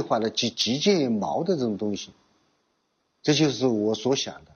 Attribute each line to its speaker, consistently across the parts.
Speaker 1: 化的极见于毛的这种东西，这就是我所想的。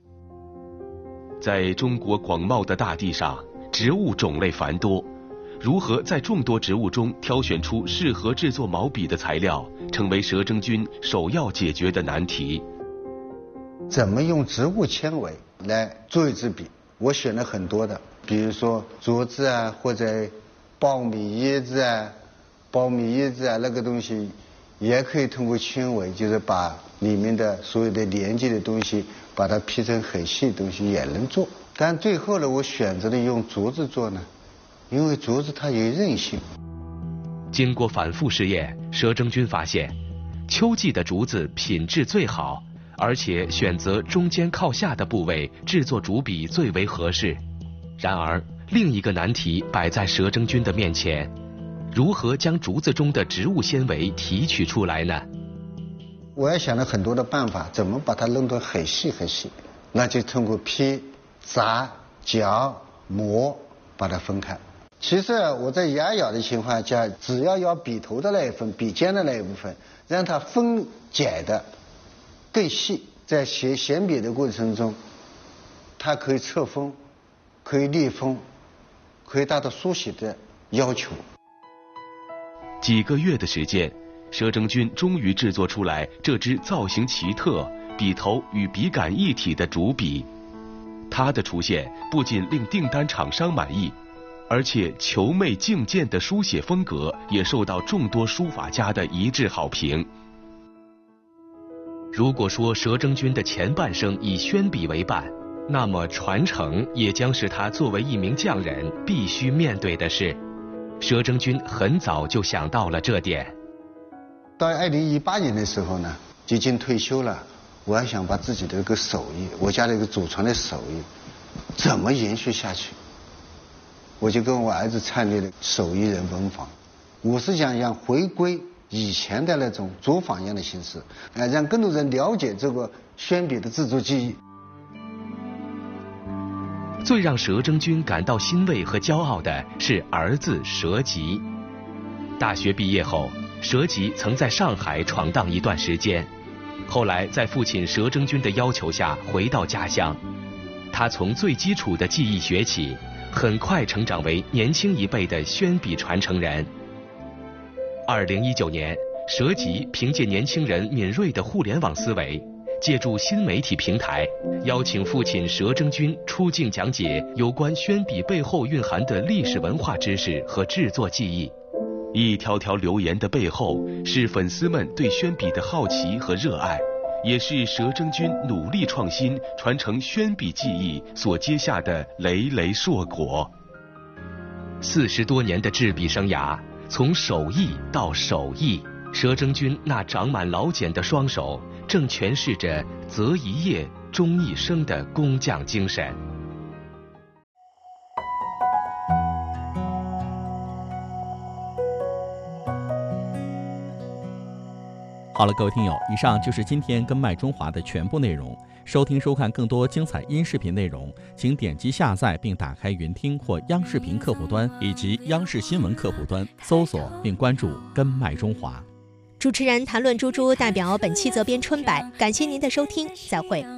Speaker 2: 在中国广袤的大地上，植物种类繁多，如何在众多植物中挑选出适合制作毛笔的材料，成为佘征军首要解决的难题。
Speaker 1: 怎么用植物纤维来做一支笔？我选了很多的，比如说竹子啊，或者苞米叶子啊，那个东西也可以通过纤维，就是把里面的所有的连接的东西把它劈成很细的东西也能做。但最后呢，我选择了用竹子做呢，因为竹子它有韧性。
Speaker 2: 经过反复试验，佘征军发现秋季的竹子品质最好，而且选择中间靠下的部位制作竹笔最为合适。然而另一个难题摆在佘征军的面前，如何将竹子中的植物纤维提取出来呢？
Speaker 1: 我也想了很多的办法，怎么把它弄得很细很细，那就通过劈、砸、绞、磨把它分开。其实我在压咬的情况下，只要咬笔头的那一份、笔尖的那一部分，让它分解的更细，在选笔的过程中，它可以侧锋，可以逆锋，可以达到书写的要求。
Speaker 2: 几个月的时间，佘征军终于制作出来这支造型奇特、笔头与笔杆一体的竹笔。它的出现不仅令订单厂商满意，而且遒媚劲健的书写风格也受到众多书法家的一致好评。如果说佘征军的前半生以宣笔为伴，那么传承也将是他作为一名匠人必须面对的事。佘征军很早就想到了这点。
Speaker 1: 到2018年的时候呢，接近退休了，我还想把自己的一个手艺，我家的一个祖传的手艺怎么延续下去，我就跟我儿子创立了手艺人文坊。我是想回归以前的那种作坊一样的形式，让更多人了解这个宣笔的制作技艺。
Speaker 2: 最让佘征军感到欣慰和骄傲的是儿子佘吉。大学毕业后，佘吉曾在上海闯荡一段时间，后来在父亲佘征军的要求下回到家乡。他从最基础的技艺学起，很快成长为年轻一辈的宣笔传承人。2019年，佘吉凭借年轻人敏锐的互联网思维，借助新媒体平台，邀请父亲佘征军出镜讲解有关宣笔背后蕴含的历史文化知识和制作技艺。一条条留言的背后，是粉丝们对宣笔的好奇和热爱，也是佘征军努力创新、传承宣笔技艺所结下的累累硕果。40多年的制笔生涯，从手艺到手艺，佘征军那长满老茧的双手正诠释着择一业终一生的工匠精神。
Speaker 3: 好了，各位听友，以上就是今天跟麦中华的全部内容。收听收看更多精彩音视频内容，请点击下载并打开云听或央视频客户端以及央视新闻客户端，搜索并关注跟麦中华。
Speaker 4: 主持人谈论猪猪代表本期责编春柏，感谢您的收听，再会。